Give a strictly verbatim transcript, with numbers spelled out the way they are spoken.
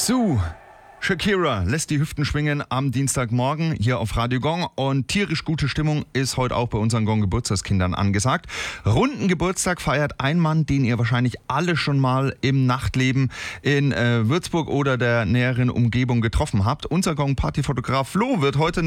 Sue, Shakira lässt die Hüften schwingen am Dienstagmorgen hier auf Radio Gong und tierisch gute Stimmung ist heute auch bei unseren Gong-Geburtstagskindern angesagt. Runden Geburtstag feiert ein Mann, den ihr wahrscheinlich alle schon mal im Nachtleben in äh, Würzburg oder der näheren Umgebung getroffen habt. Unser Gong-Party-Fotograf Flo wird heute